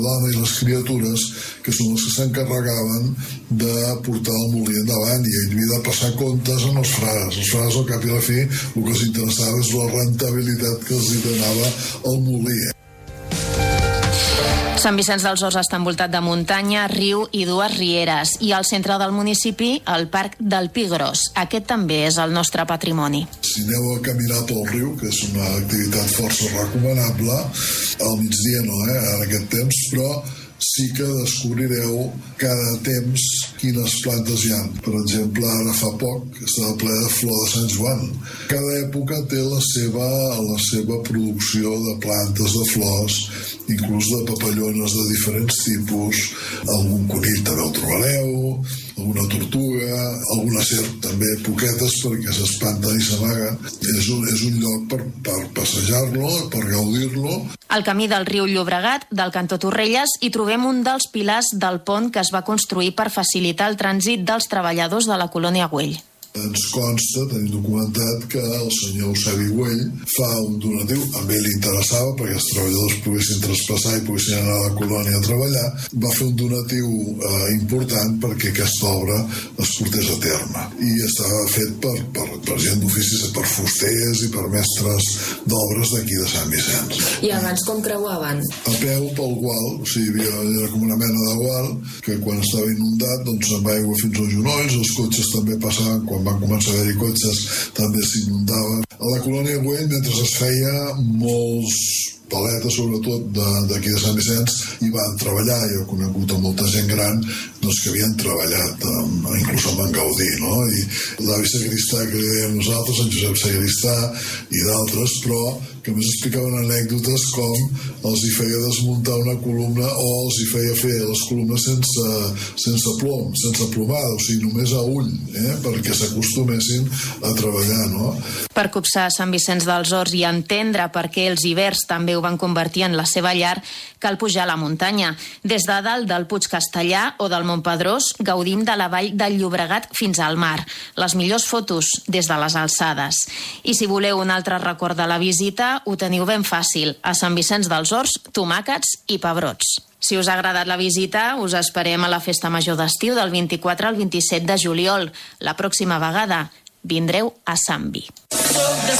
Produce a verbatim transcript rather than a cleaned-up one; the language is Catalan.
L'home i les criatures, que són els que s'encarregaven de portar el molí endavant, i ell havia de passar comptes amb els frares. Els frares, al cap i a la fi, el que els interessava és la rentabilitat que els donava el molí. Sant Vicenç dels Horts està envoltat de muntanya, riu i dues rieres, i al centre del municipi, el Parc del Pi Gros. Aquest també és el nostre patrimoni. Si aneu a caminar pel riu, que és una activitat força recomanable, al migdia no, eh, en aquest temps, però sí que descobrireu cada temps quines plantes hi ha. Per exemple, ara fa poc estava ple de flor de Sant Joan. Cada època té la seva, la seva producció de plantes, de flors, inclús de papallones de diferents tipus. Algun conill també el trobareu, alguna tortuga, alguna serp també, poquetes, perquè s'espanten i s'amaguen. És un, és un lloc per, per passejar-lo, per gaudir-lo. Al camí del riu Llobregat, del cantó Torrelles, hi trobem un dels pilars del pont que es va construir per facilitar el trànsit dels treballadors de la colònia Güell. Ens consta, tenim documentat, que el senyor Eusebi Güell fa un donatiu, a ell li interessava perquè els treballadors poguessin traspassar i poguessin anar a la colònia a treballar, va fer un donatiu eh, important perquè aquesta obra es portés a terme. I estava fet per, per, per gent d'oficis, per fusters i per mestres d'obres d'aquí de Sant Vicenç. I abans com creuaven? A peu pel gual, o sigui, hi havia, era com una mena de gual, que quan estava inundat doncs amb aigua fins als genolls, els cotxes també passaven, quan van començar a haver-hi cotxes també s'inundaven. A la colònia Güell, mentre es feia, molts paletes, sobretot d'aquí de, de Sant Vicenç, hi van treballar. Jo he conegut a molta gent gran doncs, que havien treballat, amb, inclús amb en Gaudí, no? I l'avi Sagristà, que li dèiem nosaltres, en Josep Sagristà i d'altres, però que a més explicaven anècdotes com els hi feia desmuntar una columna o els hi feia fer les columnes sense, sense plom, sense plomada, o sigui, només a ull, eh? perquè s'acostumessin a treballar, no? Per copsar Sant Vicenç dels Horts i entendre per què els hiverns també ho van convertir en la seva llar, cal pujar a la muntanya. Des de dalt del Puig Castellà o del Montpedrós gaudim de la vall del Llobregat fins al mar. Les millors fotos des de les alçades. I si voleu un altre record de la visita, ho teniu ben fàcil. A Sant Vicenç dels Horts, tomàquets i pebrots. Si us ha agradat la visita, us esperem a la Festa Major d'estiu del vint-i-quatre al vint-i-set de juliol. La pròxima vegada vindreu a Sant Vi.